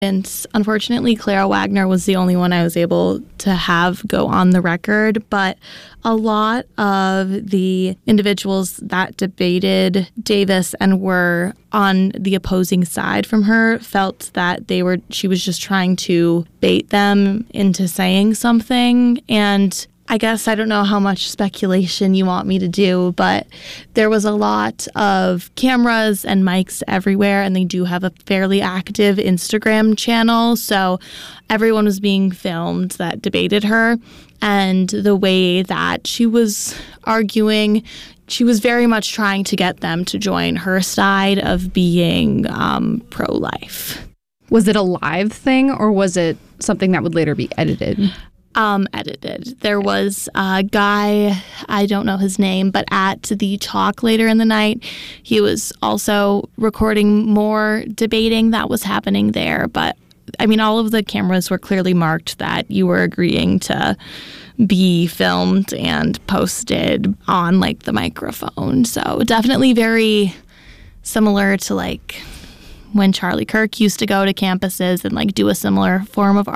And unfortunately, Clara Wagner was the only one I was able to have go on the record. But a lot of the individuals that debated Davis and were on the opposing side from her felt that she was just trying to bait them into saying something. And I guess I don't know how much speculation you want me to do, but there was a lot of cameras and mics everywhere, and they do have a fairly active Instagram channel. So everyone was being filmed that debated her. And the way that she was arguing, she was very much trying to get them to join her side of being pro-life. Was it a live thing, or was it something that would later be edited? Edited. There was a guy, I don't know his name, but at the talk later in the night, he was also recording more debating that was happening there. But, I mean, all of the cameras were clearly marked that you were agreeing to be filmed and posted on, like, the microphone. So definitely very similar to, like, when Charlie Kirk used to go to campuses and, like, do a similar form of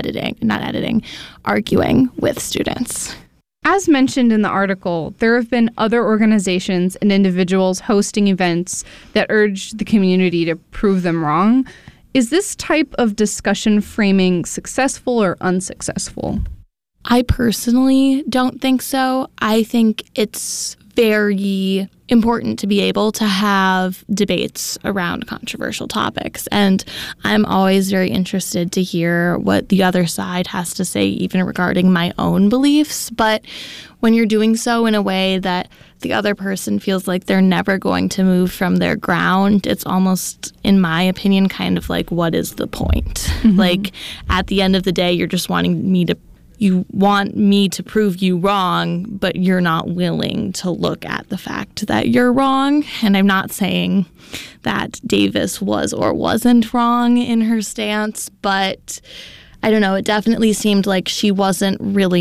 arguing with students. As mentioned in the article, there have been other organizations and individuals hosting events that urge the community to prove them wrong. Is this type of discussion framing successful or unsuccessful? I personally don't think so. I think it's very important to be able to have debates around controversial topics. And I'm always very interested to hear what the other side has to say, even regarding my own beliefs. But when you're doing so in a way that the other person feels like they're never going to move from their ground, it's almost, in my opinion, kind of like, what is the point? Mm-hmm. Like, at the end of the day, you're just you want me to prove you wrong, but you're not willing to look at the fact that you're wrong. And I'm not saying that Davis was or wasn't wrong in her stance, but I don't know, it definitely seemed like she wasn't really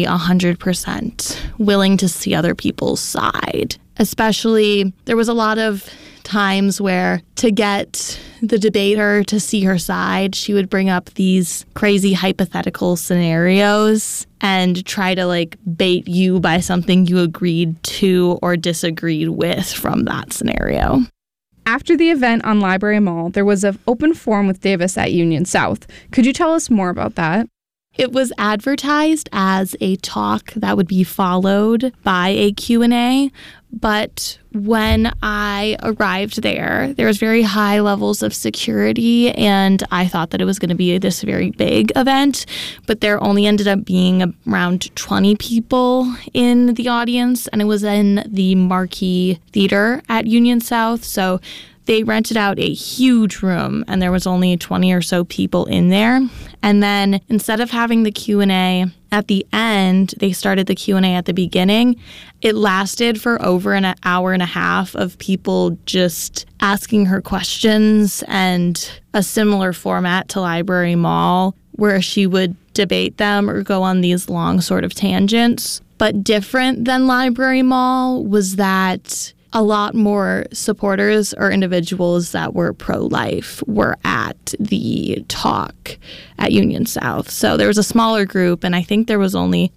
100% willing to see other people's side. Especially, there was a lot of times where, to get the debater to see her side, she would bring up these crazy hypothetical scenarios and try to, like, bait you by something you agreed to or disagreed with from that scenario. After the event on Library Mall, there was an open forum with Davis at Union South. Could you tell us more about that? It was advertised as a talk that would be followed by a Q&A, but when I arrived there was very high levels of security, and I thought that it was going to be this very big event, but there only ended up being around 20 people in the audience, and it was in the Marquee Theater at Union South, so they rented out a huge room, and there was only 20 or so people in there. And then instead of having the Q&A at the end, they started the Q&A at the beginning. It lasted for over an hour and a half of people just asking her questions, and a similar format to Library Mall, where she would debate them or go on these long sort of tangents. But different than Library Mall was that a lot more supporters or individuals that were pro-life were at the talk at Union South. So there was a smaller group, and I think there was only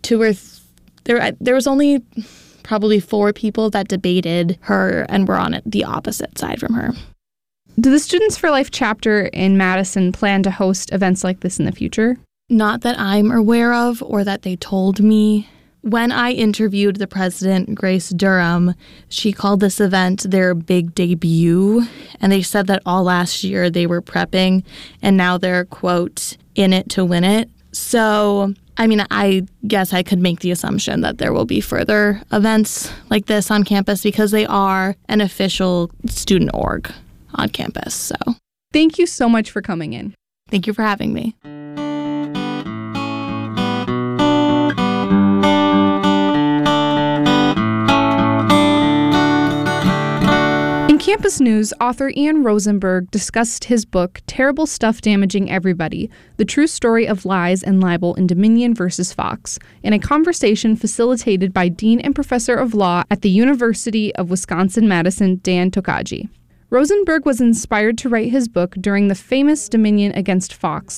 there was only probably 4 people that debated her and were on the opposite side from her. Do the Students for Life chapter in Madison plan to host events like this in the future? Not that I'm aware of or that they told me. When I interviewed the president, Grace Durham, she called this event their big debut, and they said that all last year they were prepping, and now they're, quote, in it to win it. So, I mean, I guess I could make the assumption that there will be further events like this on campus because they are an official student org on campus. So, thank you so much for coming in. Thank you for having me. Campus News, author Ian Rosenberg discussed his book, Terrible Stuff Damaging Everybody, The True Story of Lies and Libel in Dominion versus Fox, in a conversation facilitated by Dean and Professor of Law at the University of Wisconsin-Madison, Dan Tokaji. Rosenberg was inspired to write his book during the famous Dominion against Fox